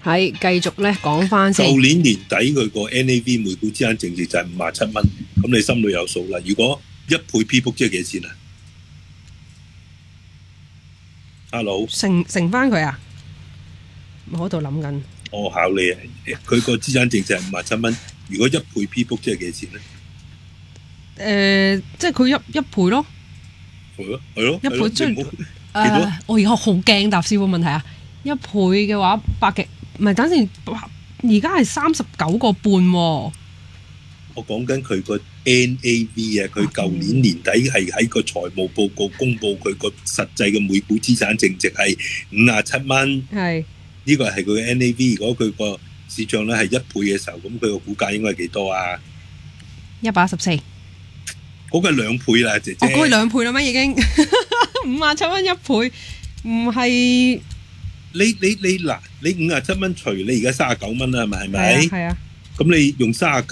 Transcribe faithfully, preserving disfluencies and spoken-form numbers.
係繼續咧講翻先。 舊年年底佢個 N A V 每股資產淨值就係五十七蚊，咁你心裏有數啦。如果一倍 P book 即係幾錢啊 ？Hello， 乘乘翻佢啊！我喺度諗緊。 我考你啊！佢個資產淨值係五十七蚊，如果一倍 P book 即係幾錢咧？ 誒、呃，即係佢一一倍咯。 係咯，係咯， 一倍即係誒， 我而家好驚答師傅問題啊！一倍嘅話，百幾唔係等陣，而家係三十九個半喎。 我講緊佢個 N A V 啊，佢舊年年底係喺個財務報告公佈佢個實際嘅每股資產淨值係五十七蚊。 係呢個係佢嘅 N A V。如果佢個市賬咧係一倍嘅時候，咁佢個股價應該係幾多啊？ 一百一十四。 嗰個係兩倍啦，姐姐。 哦，嗰係兩倍啦咩？已經五十七蚊一倍，唔係你你你嗱，你五十七蚊除你而家三十九蚊啦，係咪？係咪？ 係啊。 咁你用三十九。